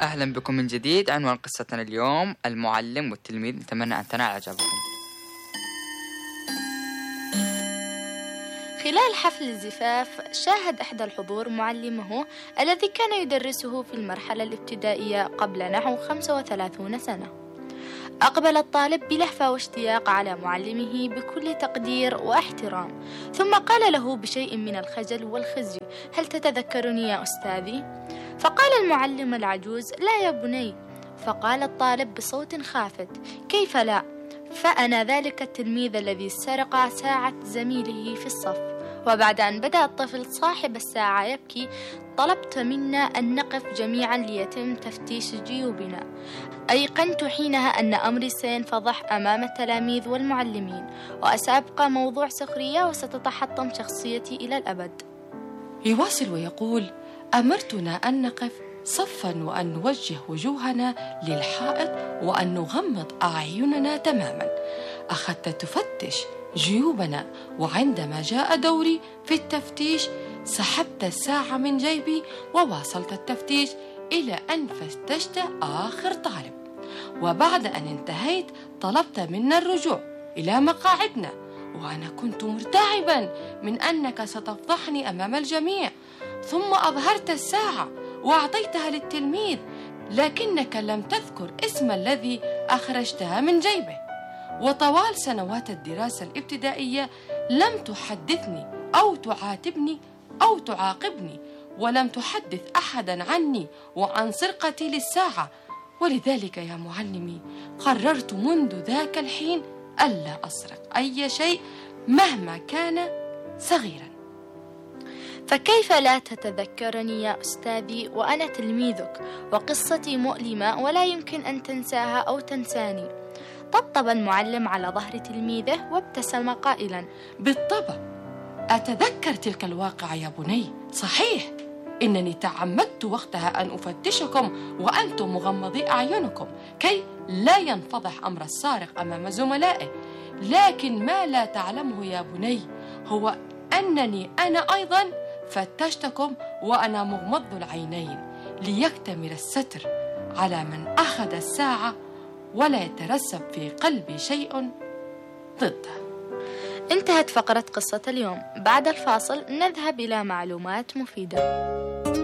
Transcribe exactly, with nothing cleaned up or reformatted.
أهلا بكم من جديد. عنوان قصتنا اليوم المعلم والتلميذ، نتمنى أن تنال إعجابكم. خلال حفل الزفاف شاهد إحدى الحضور معلمه الذي كان يدرسه في المرحلة الابتدائية قبل نحو خمسة وثلاثين سنة. أقبل الطالب بلهفة واشتياق على معلمه بكل تقدير واحترام، ثم قال له بشيء من الخجل والخزي: هل تتذكرني يا أستاذي؟ فقال المعلم العجوز: لا يا بني. فقال الطالب بصوت خافت: كيف لا؟ فأنا ذلك التلميذ الذي سرق ساعة زميله في الصف. وبعد أن بدأ الطفل صاحب الساعة يبكي، طلبت منا أن نقف جميعا ليتم تفتيش جيوبنا. أيقنت حينها أن أمري سينفضح أمام التلاميذ والمعلمين، وسأبقى موضوع سخرية وستتحطم شخصيتي إلى الأبد. يواصل ويقول: أمرتنا أن نقف صفا وأن نوجه وجوهنا للحائط وأن نغمض أعيننا تماما. أخذت تفتش جيوبنا، وعندما جاء دوري في التفتيش سحبت الساعة من جيبي وواصلت التفتيش إلى أن فتشت آخر طالب. وبعد أن انتهيت طلبت منا الرجوع إلى مقاعدنا، وأنا كنت مرتعبا من أنك ستفضحني أمام الجميع. ثم أظهرت الساعة وأعطيتها للتلميذ، لكنك لم تذكر اسم الذي أخرجتها من جيبه. وطوال سنوات الدراسة الابتدائية لم تحدثني أو تعاتبني أو تعاقبني، ولم تحدث أحدا عني وعن سرقتي للساعة. ولذلك يا معلمي قررت منذ ذاك الحين ألا أسرق أي شيء مهما كان صغيرا. فكيف لا تتذكرني يا أستاذي وأنا تلميذك، وقصتي مؤلمة ولا يمكن أن تنساها أو تنساني؟ طبطب المعلم على ظهر تلميذه وابتسم قائلا: بالطبع أتذكر تلك الواقعة يا بني، صحيح إنني تعمدت وقتها أن أفتشكم وأنتم مغمضي أعينكم كي لا ينفضح أمر السارق أمام زملائه. لكن ما لا تعلمه يا بني هو أنني أنا أيضا فتشتكم وأنا مغمض العينين ليكتمل الستر على من أخذ الساعة ولا يترسب في قلبي شيء ضده. انتهت فقرة قصة اليوم. بعد الفاصل نذهب إلى معلومات مفيدة.